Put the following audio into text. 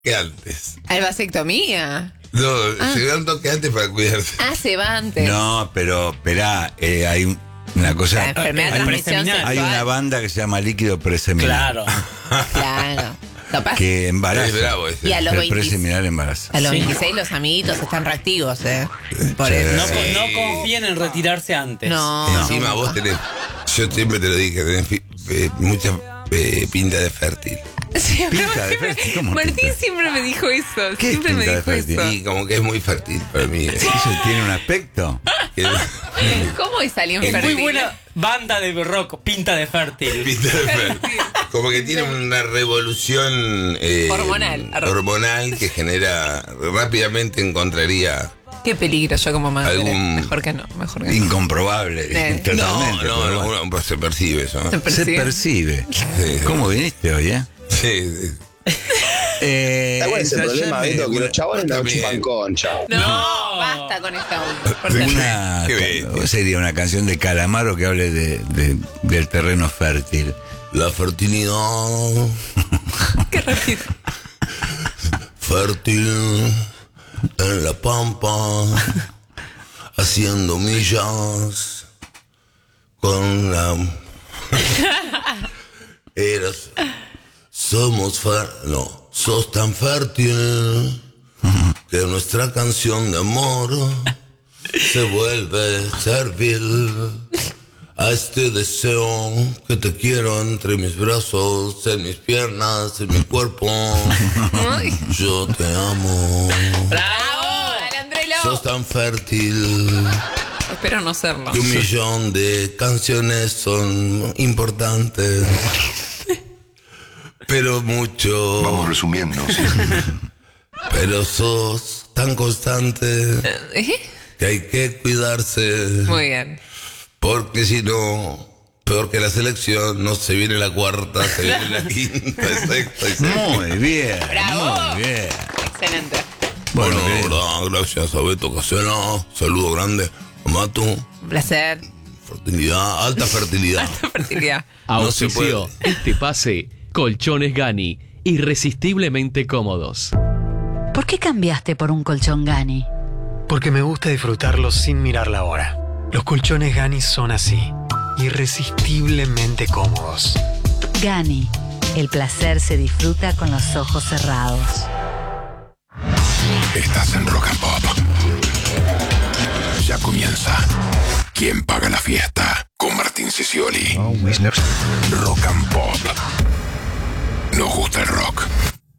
que antes. ¿A la vasectomía? No, se da un toque antes para cuidarse. Se va antes. No, pero esperá, hay una cosa. La enfermedad de transmisión Hay sexual. una banda que se llama líquido preseminal. Claro. Capaz. Que embaraza. Es bravo ese. Y a los El 20 preseminal embaraza. A los Sí. 26 los amiguitos están reactivos, Por Sí. eso. No confíen en retirarse antes. No. Encima vos tenés, yo siempre te lo dije, tenés mucha pinta de fértil. Siempre Pinta de fértil, ¿cómo Martín pinta? siempre me dijo eso. ¿Qué es Siempre me pinta de dijo fértil? eso. Y como que es muy fértil para mí. ¿Eso tiene un aspecto? Que- ¿Cómo es alguien Es fértil? muy buena banda de rock, pinta de fértil. pinta de fértil. Como que tiene una revolución hormonal que genera, rápidamente encontraría Qué peligro yo como madre. Algún- Mejor que no. Incomprobable. Totalmente. No, pero bueno. uno se percibe eso. Se Se percibe. percibe. Sí. ¿Cómo viniste hoy, Sí, sí. ¿Cuál es el problema, ensayame Beto? Que los chabones no También. chupan concha. No, basta con esta audio. Por favor. una, Qué bestia. sería una canción de Calamaro que hable del terreno fértil. La fertilidad, Qué rápido. fértil en la pampa, haciendo millas con la... No, sos tan fértil que nuestra canción de amor se vuelve servil a este deseo que te quiero entre mis brazos, en mis piernas, en mi cuerpo. Ay. Yo te amo. ¡Bravo! ¡Dale, Andrelo! Sos tan fértil Espero no serlo. que 1.000.000 de canciones son importantes. Pero mucho. Vamos resumiendo. ¿Sí? Pero sos tan constante ¿Eh? que hay que cuidarse. Muy bien. Porque si no, peor que la selección, no se viene la cuarta, se viene la quinta, sexta y séptima. Muy bien. Bravo. Muy bien. Excelente. Bueno, querido. gracias a Beto Casella. Saludo grande. Matu, Un placer. fertilidad, alta fertilidad. Fertilidad. No se Auspició puede. este pase Colchones Gani, irresistiblemente cómodos. ¿Por qué cambiaste por un colchón Gani? Porque me gusta disfrutarlo sin mirar la hora. Los colchones Gani son así, irresistiblemente cómodos. Gani, el placer se disfruta con los ojos cerrados. Estás en Rock and Pop. Ya comienza. ¿Quién paga la fiesta? Con Martín Sicioli. Rock and Pop. Nos gusta el rock.